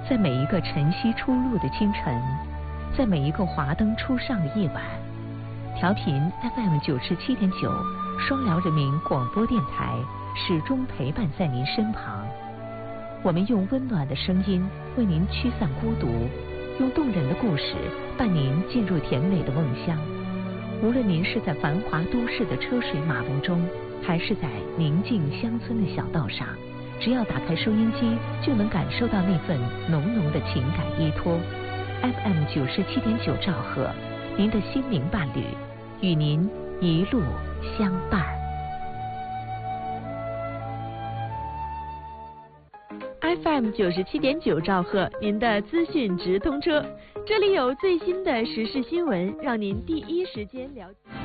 在每一个晨曦初露的清晨，在每一个华灯初上的夜晚，调频 FM 97.9双辽人民广播电台始终陪伴在您身旁。我们用温暖的声音为您驱散孤独，用动人的故事伴您进入甜美的梦乡。无论您是在繁华都市的车水马龙中，还是在宁静乡村的小道上，只要打开收音机，就能感受到那份浓浓的情感依托。FM 97.9兆赫，您的心灵伴侣，与您一路相伴。 FM 97.9兆赫，您的资讯直通车，这里有最新的时事新闻，让您第一时间了解。